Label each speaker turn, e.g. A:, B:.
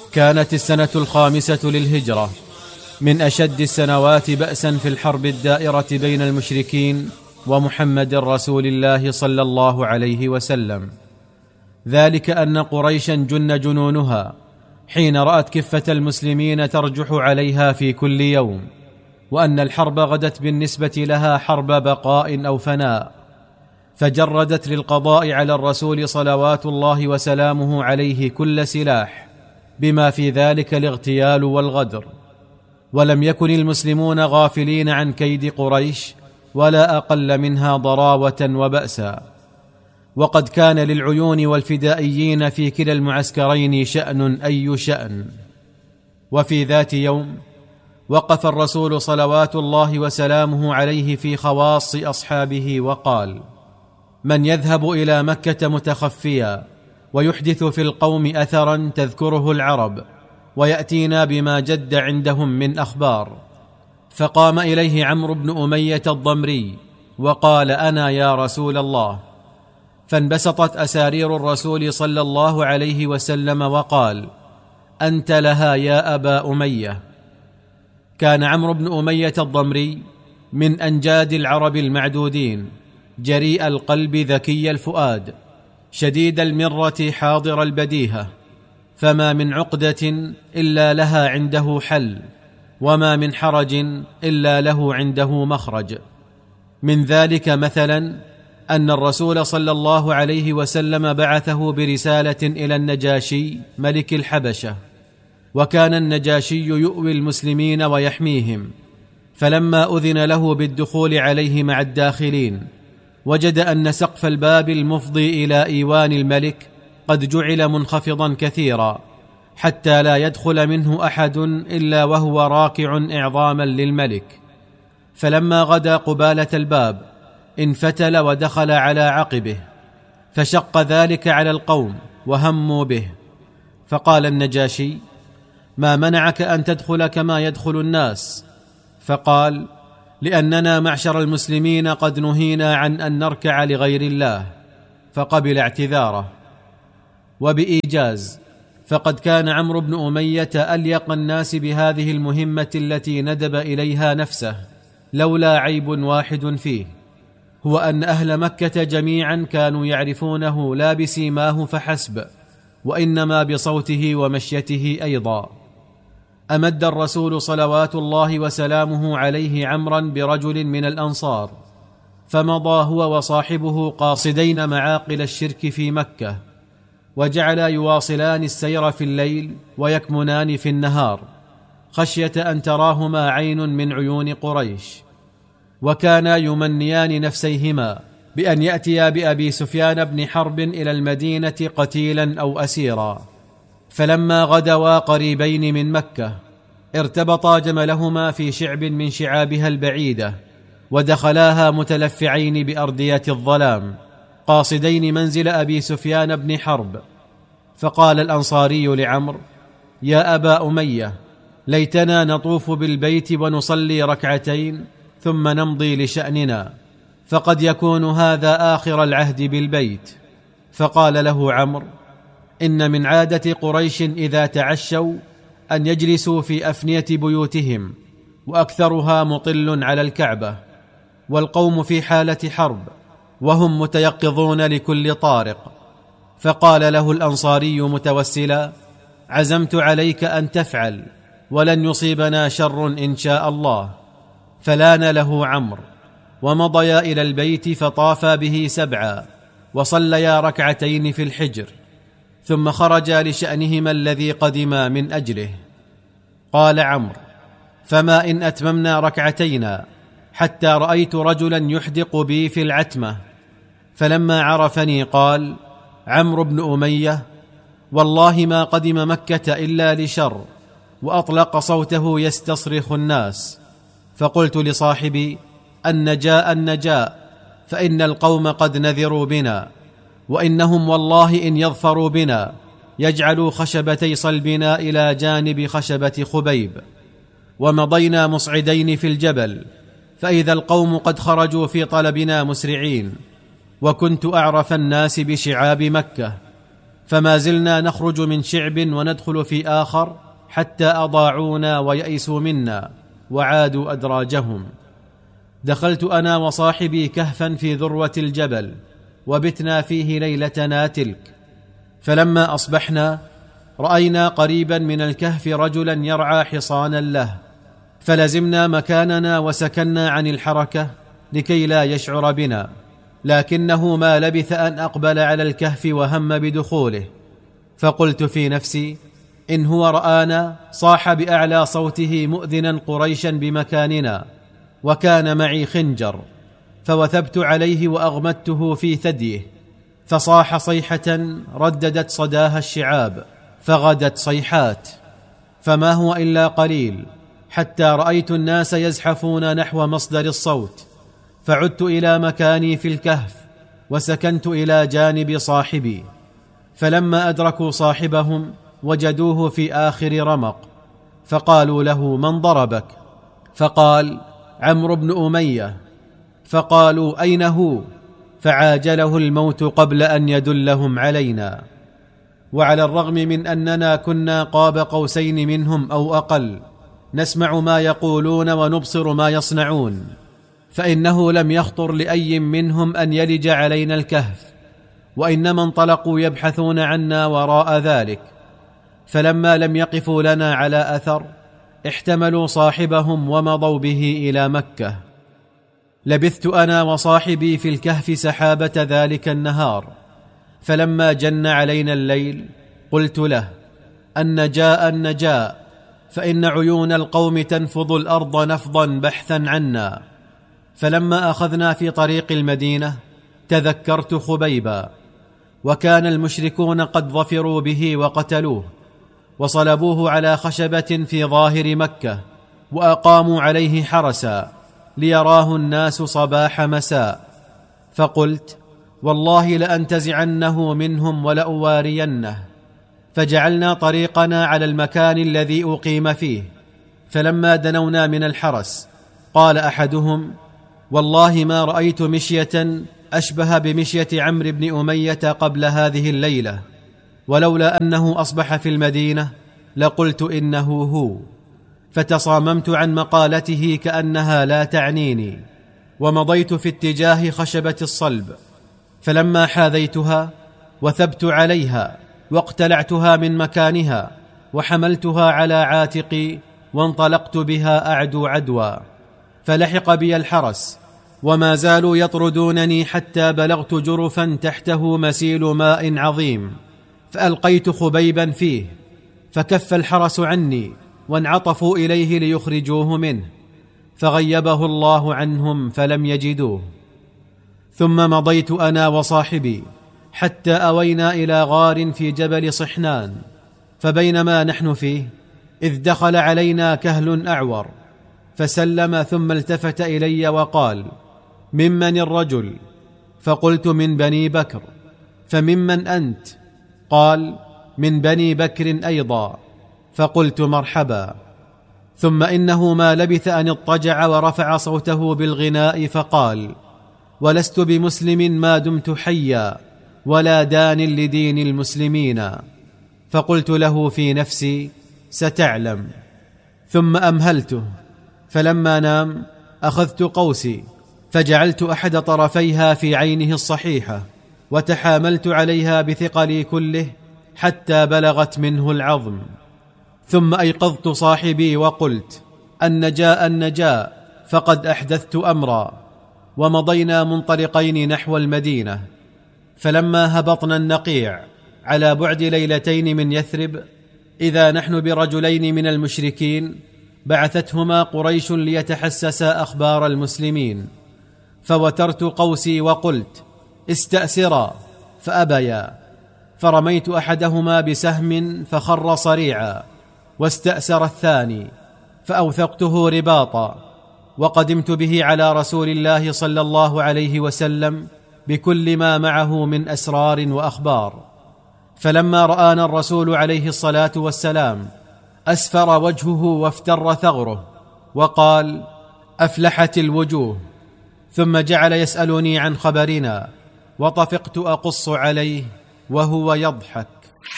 A: كانت السنة 5 للهجرة من أشد السنوات بأسا في الحرب الدائرة بين المشركين ومحمد رسول الله صلى الله عليه وسلم، ذلك أن قريشا جن جنونها حين رأت كفة المسلمين ترجح عليها في كل يوم، وأن الحرب غدت بالنسبة لها حرب بقاء أو فناء، فجردت للقضاء على الرسول صلوات الله وسلامه عليه كل سلاح، بما في ذلك الاغتيال والغدر. ولم يكن المسلمون غافلين عن كيد قريش ولا أقل منها ضراوة وبأسا، وقد كان للعيون والفدائيين في كلا المعسكرين شأن أي شأن. وفي ذات يوم وقف الرسول صلوات الله وسلامه عليه في خواص أصحابه وقال: من يذهب إلى مكة متخفيا ويحدث في القوم أثرا تذكره العرب ويأتينا بما جد عندهم من أخبار. فقام إليه عمرو بن أمية الضمري وقال: أنا يا رسول الله. فانبسطت أسارير الرسول صلى الله عليه وسلم وقال: أنت لها يا أبا أمية. كان عمرو بن أمية الضمري من أنجاد العرب المعدودين، جريء القلب ذكي الفؤاد، شديد المرة حاضر البديهة، فما من عقدة إلا لها عنده حل، وما من حرج إلا له عنده مخرج. من ذلك مثلا أن الرسول صلى الله عليه وسلم بعثه برسالة إلى النجاشي ملك الحبشة، وكان النجاشي يؤوي المسلمين ويحميهم، فلما أذن له بالدخول عليه مع الداخلين وجد أن سقف الباب المفضي إلى إيوان الملك قد جعل منخفضا كثيرا، حتى لا يدخل منه أحد إلا وهو راكع إعظاما للملك. فلما غدا قبالة الباب انفتل ودخل على عقبه، فشق ذلك على القوم وهموا به. فقال النجاشي: ما منعك أن تدخل كما يدخل الناس؟ فقال: لأننا معشر المسلمين قد نهينا عن أن نركع لغير الله. فقبل اعتذاره. وبإيجاز فقد كان عمرو بن أمية أليق الناس بهذه المهمة التي ندب إليها نفسه، لولا عيب واحد فيه، هو أن أهل مكة جميعا كانوا يعرفونه لا بسيماه فحسب، وإنما بصوته ومشيته أيضا. أمد الرسول صلوات الله وسلامه عليه عمرا برجل من الأنصار، فمضى هو وصاحبه قاصدين معاقل الشرك في مكة، وجعلا يواصلان السير في الليل ويكمنان في النهار، خشية أن تراهما عين من عيون قريش. وكانا يمنيان نفسيهما بأن يأتيا بأبي سفيان بن حرب إلى المدينة قتيلا أو أسيرا. فلما غدوا قريبين من مكة ارتبطا جملهما في شعب من شعابها البعيدة، ودخلاها متلفعين بأردية الظلام، قاصدين منزل أبي سفيان بن حرب. فقال الأنصاري لعمرو: يا أبا أمية، ليتنا نطوف بالبيت ونصلي ركعتين ثم نمضي لشأننا، فقد يكون هذا آخر العهد بالبيت. فقال له عمرو: إن من عادة قريش إذا تعشوا أن يجلسوا في أفنية بيوتهم، وأكثرها مطل على الكعبة، والقوم في حالة حرب، وهم متيقظون لكل طارق. فقال له الأنصاري متوسلا: عزمت عليك أن تفعل، ولن يصيبنا شر إن شاء الله. فلان له عمرو، ومضيا إلى البيت فطافا به 7، وصليا ركعتين في الحجر، ثم خرجا لشأنهما الذي قدما من أجله. قال عمرو: فما إن أتممنا ركعتينا حتى رأيت رجلا يحدق بي في العتمة، فلما عرفني قال: عمرو بن أمية، والله ما قدم مكة إلا لشر، وأطلق صوته يستصرخ الناس. فقلت لصاحبي: النجاء النجاء، فإن القوم قد نذروا بنا، وإنهم والله إن يظفروا بنا يجعلوا خشبتي صلبنا إلى جانب خشبة خبيب. ومضينا مصعدين في الجبل، فإذا القوم قد خرجوا في طلبنا مسرعين، وكنت أعرف الناس بشعاب مكة، فما زلنا نخرج من شعب وندخل في آخر حتى أضاعونا ويئسوا منا وعادوا أدراجهم. دخلت أنا وصاحبي كهفا في ذروة الجبل، وبتنا فيه ليلتنا تلك. فلما أصبحنا رأينا قريبا من الكهف رجلا يرعى حصانا له، فلزمنا مكاننا وسكنا عن الحركة لكي لا يشعر بنا، لكنه ما لبث أن أقبل على الكهف وهم بدخوله. فقلت في نفسي: إن هو رآنا صاح بأعلى صوته مؤذنا قريشا بمكاننا، وكان معي خنجر، فوثبت عليه وأغمدته في ثديه، فصاح صيحة رددت صداها الشعاب، فغدت صيحات، فما هو إلا قليل حتى رأيت الناس يزحفون نحو مصدر الصوت، فعدت إلى مكاني في الكهف وسكنت إلى جانب صاحبي. فلما أدركوا صاحبهم وجدوه في آخر رمق، فقالوا له: من ضربك؟ فقال: عمرو بن أمية. فقالوا: أين هو؟ فعاجله الموت قبل أن يدلهم علينا. وعلى الرغم من أننا كنا قاب قوسين منهم أو أقل، نسمع ما يقولون ونبصر ما يصنعون، فإنه لم يخطر لأي منهم أن يلج علينا الكهف، وإنما انطلقوا يبحثون عنا وراء ذلك. فلما لم يقفوا لنا على أثر، احتملوا صاحبهم ومضوا به إلى مكة. لبثت أنا وصاحبي في الكهف سحابة ذلك النهار، فلما جن علينا الليل قلت له: النجاء النجاء، فإن عيون القوم تنفض الأرض نفضا بحثا عنا. فلما أخذنا في طريق المدينة تذكرت خبيبا، وكان المشركون قد ظفروا به وقتلوه، وصلبوه على خشبة في ظاهر مكة، وأقاموا عليه حرسا ليراه الناس صباح مساء. فقلت: والله لأنتزعنه منهم ولأوارينه. فجعلنا طريقنا على المكان الذي أقيم فيه. فلما دنونا من الحرس قال أحدهم: والله ما رأيت مشية أشبه بمشية عمرو بن أمية قبل هذه الليلة، ولولا أنه أصبح في المدينة لقلت إنه هو. فتصاممت عن مقالته كأنها لا تعنيني، ومضيت في اتجاه خشبة الصلب. فلما حاذيتها وثبت عليها واقتلعتها من مكانها، وحملتها على عاتقي وانطلقت بها أعدو عدوى. فلحق بي الحرس، وما زالوا يطردونني حتى بلغت جرفا تحته مسيل ماء عظيم، فألقيت خبيبا فيه، فكف الحرس عني وانعطفوا إليه ليخرجوه منه، فغيبه الله عنهم فلم يجدوه. ثم مضيت أنا وصاحبي حتى أوينا إلى غار في جبل صحنان، فبينما نحن فيه إذ دخل علينا كهل أعور، فسلم ثم التفت إلي وقال: ممن الرجل؟ فقلت: من بني بكر. فممن أنت؟ قال: من بني بكر أيضا. فقلت: مرحبا. ثم إنه ما لبث أن اضطجع ورفع صوته بالغناء فقال: ولست بمسلم ما دمت حيا، ولا دان لدين المسلمين. فقلت له في نفسي: ستعلم. ثم أمهلته، فلما نام أخذت قوسي فجعلت أحد طرفيها في عينه الصحيحة، وتحاملت عليها بثقلي كله حتى بلغت منه العظم. ثم أيقظت صاحبي وقلت: النجاء النجاء، فقد أحدثت أمرا. ومضينا منطلقين نحو المدينة. فلما هبطنا النقيع على بعد ليلتين من يثرب، إذا نحن برجلين من المشركين بعثتهما قريش ليتحسسا أخبار المسلمين. فوترت قوسي وقلت: استأسرا، فأبيا. فرميت أحدهما بسهم فخر صريعا، واستأسر الثاني، فأوثقته رباطا، وقدمت به على رسول الله صلى الله عليه وسلم بكل ما معه من أسرار وأخبار. فلما رآنا الرسول عليه الصلاة والسلام أسفر وجهه وافتر ثغره، وقال: أفلحت الوجوه. ثم جعل يسألني عن خبرنا، وطفقت أقص عليه وهو يضحك.